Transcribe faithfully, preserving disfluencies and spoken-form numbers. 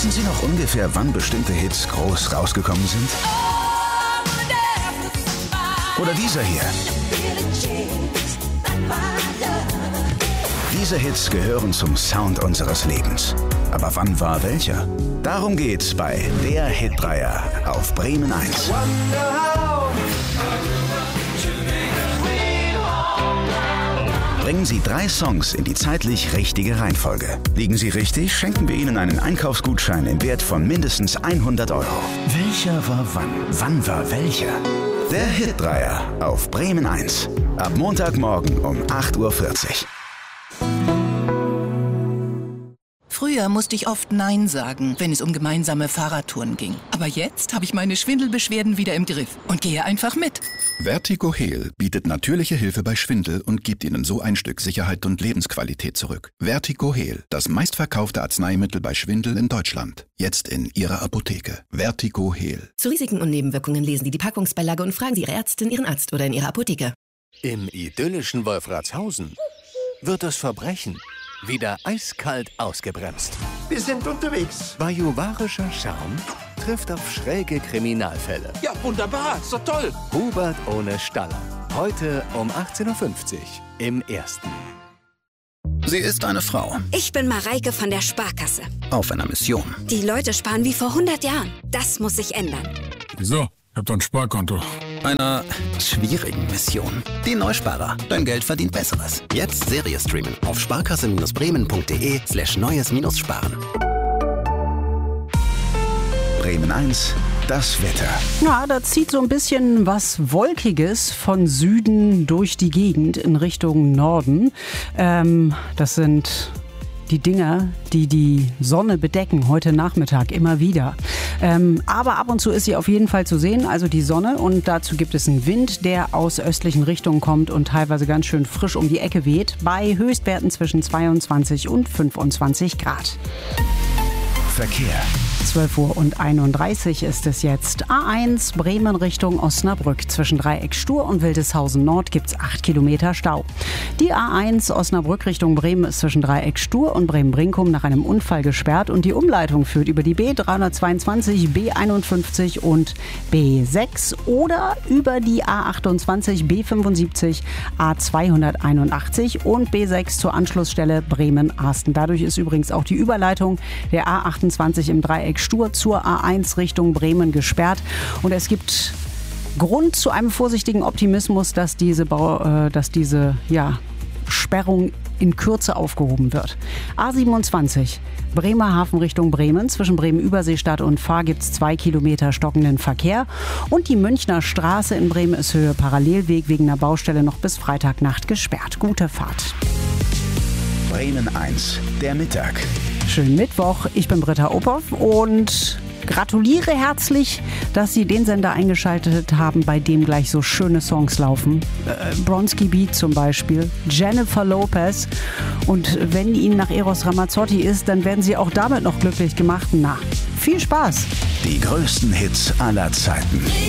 Wissen Sie noch ungefähr, wann bestimmte Hits groß rausgekommen sind? Oder dieser hier. Diese Hits gehören zum Sound unseres Lebens. Aber wann war welcher? Darum geht's bei der Hitdreier auf Bremen eins. Bringen Sie drei Songs in die zeitlich richtige Reihenfolge. Liegen Sie richtig, schenken wir Ihnen einen Einkaufsgutschein im Wert von mindestens hundert Euro. Welcher war wann? Wann war welcher? Der Hitdreier auf Bremen eins. Ab Montagmorgen um acht Uhr vierzig. Früher musste ich oft Nein sagen, wenn es um gemeinsame Fahrradtouren ging. Aber jetzt habe ich meine Schwindelbeschwerden wieder im Griff und gehe einfach mit. Vertigo Heal bietet natürliche Hilfe bei Schwindel und gibt Ihnen so ein Stück Sicherheit und Lebensqualität zurück. Vertigo Heal, das meistverkaufte Arzneimittel bei Schwindel in Deutschland. Jetzt in Ihrer Apotheke. Vertigo Heal. Zu Risiken und Nebenwirkungen lesen Sie die Packungsbeilage und fragen Sie Ihre Ärztin, Ihren Arzt oder in Ihrer Apotheke. Im idyllischen Wolfratshausen wird das Verbrechen wieder eiskalt ausgebremst. Wir sind unterwegs. Bajuwarischer Charme trifft auf schräge Kriminalfälle. Ja, wunderbar. Ist doch toll. Hubert ohne Staller. Heute um achtzehn Uhr fünfzig im Ersten. Sie ist eine Frau. Ich bin Mareike von der Sparkasse. Auf einer Mission. Die Leute sparen wie vor hundert Jahren. Das muss sich ändern. Wieso? Ich hab doch ein Sparkonto. Einer schwierigen Mission. Die Neusparer. Dein Geld verdient Besseres. Jetzt Serie streamen auf sparkasse-bremen.de slash neues-sparen. Bremen eins, das Wetter. Ja, da zieht so ein bisschen was Wolkiges von Süden durch die Gegend in Richtung Norden. Ähm, das sind die Dinger, die die Sonne bedecken, heute Nachmittag immer wieder. Ähm, aber ab und zu ist sie auf jeden Fall zu sehen, also die Sonne. Und dazu gibt es einen Wind, der aus östlichen Richtungen kommt und teilweise ganz schön frisch um die Ecke weht, bei Höchstwerten zwischen zweiundzwanzig und fünfundzwanzig Grad. Verkehr. zwölf Uhr und einunddreißig ist es jetzt. A eins Bremen Richtung Osnabrück. Zwischen Dreieck Stur und Wildeshausen Nord gibt es acht Kilometer Stau. Die A eins Osnabrück Richtung Bremen ist zwischen Dreieck Stur und Bremen-Brinkum nach einem Unfall gesperrt. Und die Umleitung führt über die B dreihundertzweiundzwanzig, B einundfünfzig und B sechs oder über die A achtundzwanzig, B fünfundsiebzig, A zweihunderteinundachtzig und B sechs zur Anschlussstelle Bremen-Arsten. Dadurch ist übrigens auch die Überleitung der A achtundzwanzig im Dreieck Stur zur A eins Richtung Bremen gesperrt. Und es gibt Grund zu einem vorsichtigen Optimismus, dass diese, Bau, äh, dass diese ja, Sperrung in Kürze aufgehoben wird. A siebenundzwanzig Bremerhaven Richtung Bremen. Zwischen Bremen-Überseestadt und Fahr gibt es zwei Kilometer stockenden Verkehr. Und die Münchner Straße in Bremen ist Höhe Parallelweg wegen einer Baustelle noch bis Freitagnacht gesperrt. Gute Fahrt. Bremen eins, der Mittag. Schönen Mittwoch, ich bin Britta Ophoff und gratuliere herzlich, dass Sie den Sender eingeschaltet haben, bei dem gleich so schöne Songs laufen. Äh, Bronski Beat zum Beispiel, Jennifer Lopez. Und wenn Ihnen nach Eros Ramazzotti ist, dann werden Sie auch damit noch glücklich gemacht. Na, viel Spaß! Die größten Hits aller Zeiten.